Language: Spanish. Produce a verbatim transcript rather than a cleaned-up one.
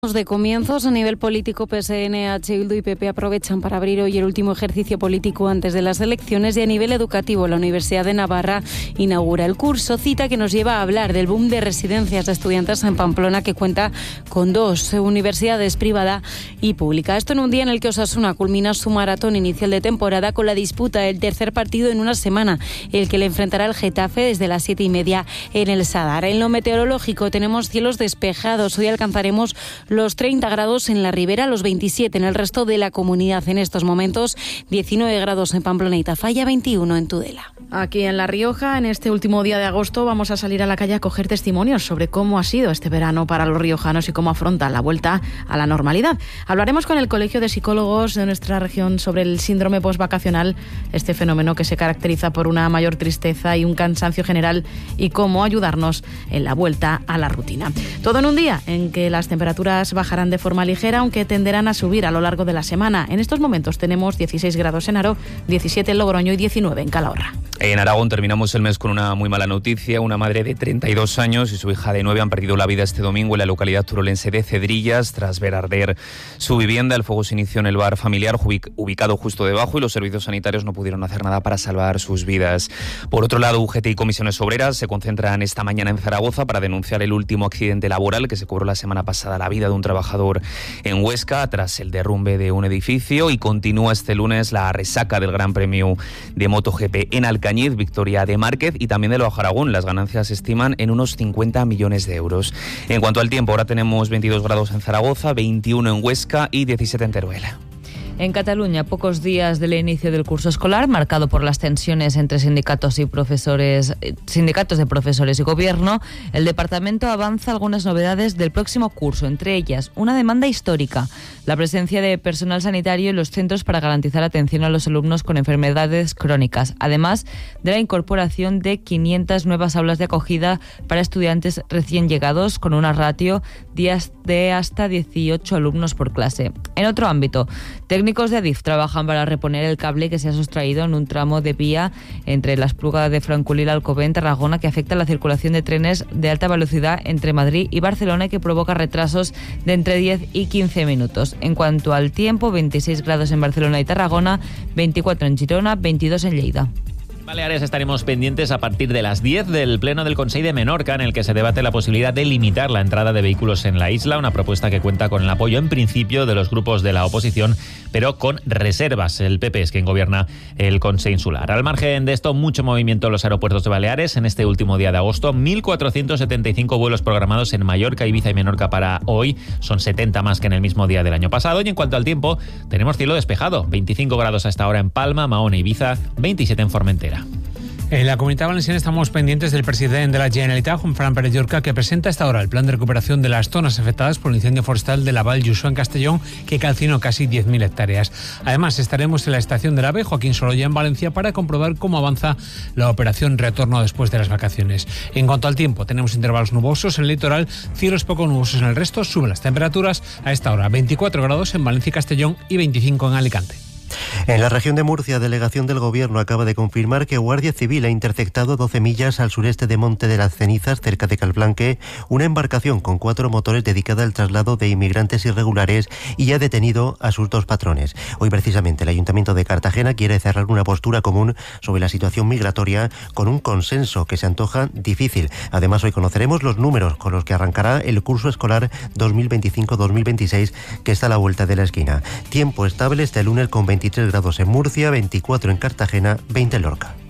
De comienzos a nivel político, P S N, H Bildu y P P aprovechan para abrir hoy el último ejercicio político antes de las elecciones, y a nivel educativo la Universidad de Navarra inaugura el curso, cita que nos lleva a hablar del boom de residencias de estudiantes en Pamplona, que cuenta con dos universidades, privada y pública. Esto en un día en el que Osasuna culmina su maratón inicial de temporada con la disputa del tercer partido en una semana, el que le enfrentará el Getafe desde las siete y media en el Sadar. En lo meteorológico tenemos cielos despejados, hoy alcanzaremos los treinta grados en la Ribera, los veintisiete en el resto de la comunidad. En estos momentos, diecinueve grados en Pamplona y Tafalla, veintiuno en Tudela. Aquí en La Rioja, en este último día de agosto, vamos a salir a la calle a coger testimonios sobre cómo ha sido este verano para los riojanos y cómo afrontan la vuelta a la normalidad. Hablaremos con el Colegio de Psicólogos de nuestra región sobre el síndrome postvacacional, este fenómeno que se caracteriza por una mayor tristeza y un cansancio general, y cómo ayudarnos en la vuelta a la rutina. Todo en un día en que las temperaturas bajarán de forma ligera, aunque tenderán a subir a lo largo de la semana. En estos momentos tenemos dieciséis grados en Haro, diecisiete en Logroño y diecinueve en Calahorra. En Aragón terminamos el mes con una muy mala noticia. Una madre de treinta y dos años y su hija de nueve han perdido la vida este domingo en la localidad turolense de Cedrillas tras ver arder su vivienda. El fuego se inició en el bar familiar ubicado justo debajo, y los servicios sanitarios no pudieron hacer nada para salvar sus vidas. Por otro lado, U G T y comisiones obreras se concentran esta mañana en Zaragoza para denunciar el último accidente laboral que se cobró la semana pasada la vida de un trabajador en Huesca tras el derrumbe de un edificio, y continúa este lunes la resaca del Gran Premio de MotoGP en Alcañiz, victoria de Márquez y también de Bajo Aragón. Las ganancias se estiman en unos cincuenta millones de euros. En cuanto al tiempo, ahora tenemos veintidós grados en Zaragoza, veintiuno en Huesca y diecisiete en Teruel. En Cataluña, pocos días del inicio del curso escolar, marcado por las tensiones entre sindicatos y profesores, sindicatos de profesores y gobierno, el departamento avanza algunas novedades del próximo curso, entre ellas una demanda histórica: la presencia de personal sanitario en los centros para garantizar atención a los alumnos con enfermedades crónicas, además de la incorporación de quinientas nuevas aulas de acogida para estudiantes recién llegados, con una ratio de hasta dieciocho alumnos por clase. En otro ámbito, técnicos de Adif trabajan para reponer el cable que se ha sustraído en un tramo de vía entre la Espluga de Francolí y Alcobendas en Tarragona, que afecta la circulación de trenes de alta velocidad entre Madrid y Barcelona y que provoca retrasos de entre diez y quince minutos. En cuanto al tiempo, veintiséis grados en Barcelona y Tarragona, veinticuatro en Girona, veintidós en Lleida. Baleares estaremos pendientes a partir de las diez del Pleno del Consell de Menorca, en el que se debate la posibilidad de limitar la entrada de vehículos en la isla, una propuesta que cuenta con el apoyo en principio de los grupos de la oposición, pero con reservas. El P P es quien gobierna el Consell Insular. Al margen de esto, mucho movimiento en los aeropuertos de Baleares en este último día de agosto. mil cuatrocientos setenta y cinco vuelos programados en Mallorca, Ibiza y Menorca para hoy. Son setenta más que en el mismo día del año pasado. Y en cuanto al tiempo, tenemos cielo despejado. veinticinco grados a esta hora en Palma, Mahón e Ibiza, veintisiete en Formentera. En la Comunitat Valenciana estamos pendientes del presidente de la Generalitat, Juan Fran Pérez Llorca, que presenta hasta ahora el plan de recuperación de las zonas afectadas por el incendio forestal de la Val Lluçà en Castellón, que calcinó casi diez mil hectáreas. Además, estaremos en la estación del AVE Joaquín Sorolla en Valencia para comprobar cómo avanza la operación retorno después de las vacaciones. En cuanto al tiempo, tenemos intervalos nubosos en el litoral, cielos poco nubosos en el resto, suben las temperaturas a esta hora, veinticuatro grados en Valencia y Castellón y veinticinco en Alicante. En la región de Murcia, delegación del Gobierno acaba de confirmar que Guardia Civil ha interceptado doce millas al sureste de Monte de las Cenizas, cerca de Calblanque, una embarcación con cuatro motores dedicada al traslado de inmigrantes irregulares, y ha detenido a sus dos patrones. Hoy, precisamente, el Ayuntamiento de Cartagena quiere cerrar una postura común sobre la situación migratoria con un consenso que se antoja difícil. Además, hoy conoceremos los números con los que arrancará el curso escolar dos mil veinticinco dos mil veintiséis, que está a la vuelta de la esquina. Tiempo estable este lunes con veintitrés grados en Murcia, veinticuatro en Cartagena, veinte en Lorca.